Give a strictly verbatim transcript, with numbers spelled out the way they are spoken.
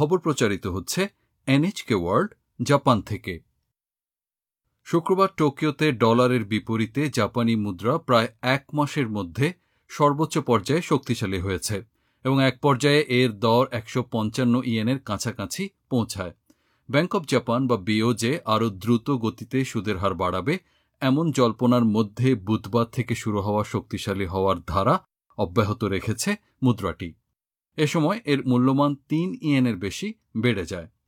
খবর প্রচারিত হচ্ছে এনএইচকে ওয়ার্ল্ড, জাপান থেকে। শুক্রবার টোকিওতে ডলারের বিপরীতে জাপানি মুদ্রা প্রায় এক মাসের মধ্যে সর্বোচ্চ পর্যায়ে শক্তিশালী হয়েছে এবং এক পর্যায়ে এর দর একশো পঞ্চান্ন ইয়েনের কাছাকাছি পৌঁছায়। ব্যাংক অব জাপান বা বিওজে আরও দ্রুত গতিতে সুদের হার বাড়াবে এমন জল্পনার মধ্যে বুধবার থেকে শুরু হওয়া শক্তিশালী হওয়ার ধারা অব্যাহত রেখেছে মুদ্রাটি। এ সময় এর মূল্যমান তিন ইয়েনের বেশি বেড়ে যায়।